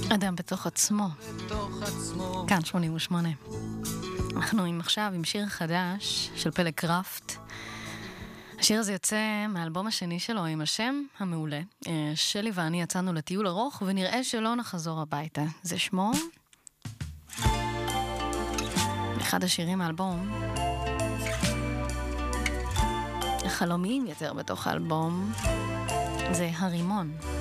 אדם בתוך עצמו. כאן 88. אנחנו עכשיו עם שיר חדש של פלג קראפט. השיר הזה יוצא מהאלבום השני שלו עם השם המעולה. שלי ואני יצאנו לטיול ארוך ונראה שלא נחזור הביתה. זה שמו? אחד השירים מהאלבום. החלומיים יותר בתוך האלבום זה הרימון.